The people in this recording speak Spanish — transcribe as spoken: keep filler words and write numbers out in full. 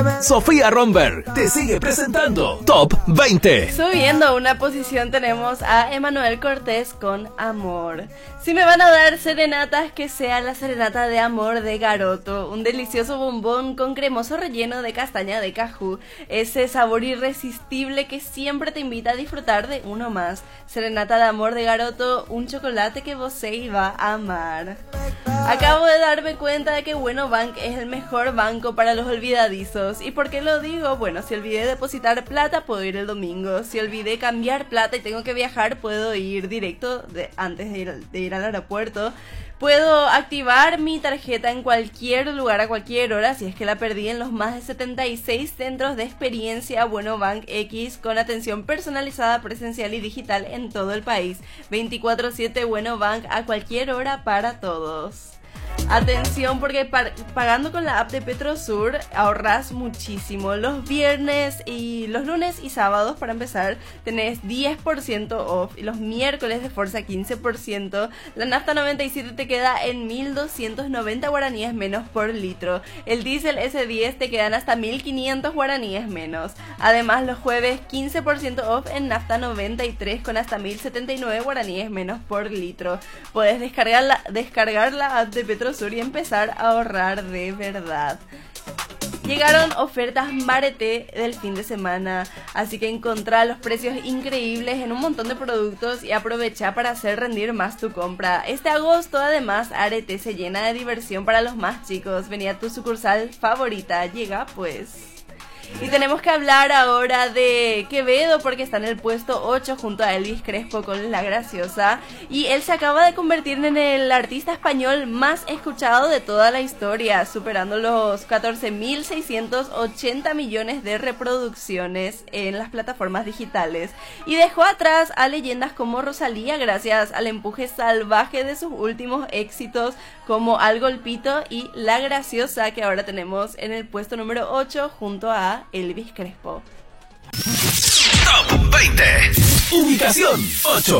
Sofía Romberg te sigue presentando Top veinte. Subiendo una posición tenemos a Emanuel Cortés con Amor. Si me van a dar serenatas, que sea la serenata de Amor de Garoto, un delicioso bombón con cremoso relleno de castaña de cajú, ese sabor irresistible que siempre te invita a disfrutar de uno más. Serenata de Amor de Garoto, un chocolate que vos se iba a amar. Acabo de darme cuenta de que Bueno Bank es el mejor banco para los olvidadizos. ¿Y por qué lo digo? Bueno, si olvidé depositar plata, puedo ir el domingo. Si olvidé cambiar plata y tengo que viajar, puedo ir directo de, antes de ir, de ir al aeropuerto. Puedo activar mi tarjeta en cualquier lugar a cualquier hora si es que la perdí en los más de setenta y seis centros de experiencia Bueno Bank X con atención personalizada, presencial y digital en todo el país. veinticuatro siete Bueno Bank a cualquier hora para todos. Atención, porque par- pagando con la app de Petrosur ahorras muchísimo. Los viernes y los lunes y sábados, para empezar, tenés diez por ciento off. Y los miércoles de Forza quince por ciento. La nafta noventa y siete te queda en mil doscientos noventa guaraníes menos por litro. El diésel ese diez te quedan hasta mil quinientos guaraníes menos. Además, los jueves quince por ciento off en nafta noventa y tres con hasta mil setenta y nueve guaraníes menos por litro. Podés descargar la, descargar la app de Petrosur y empezar a ahorrar de verdad. Llegaron ofertas Marete del fin de semana, así que encontrá los precios increíbles en un montón de productos y aprovecha para hacer rendir más tu compra. Este agosto además Arete se llena de diversión para los más chicos. Vení a tu sucursal favorita, llega pues. Y tenemos que hablar ahora de Quevedo, porque está en el puesto ocho junto a Elvis Crespo con La Graciosa. Y él se acaba de convertir en el artista español más escuchado de toda la historia, superando los catorce mil seiscientos ochenta millones de reproducciones en las plataformas digitales. Y dejó atrás a leyendas como Rosalía gracias al empuje salvaje de sus últimos éxitos como Al Golpito y La Graciosa, que ahora tenemos en el puesto número ocho junto a Elvis Crespo. Top veinte. Ubicación ocho.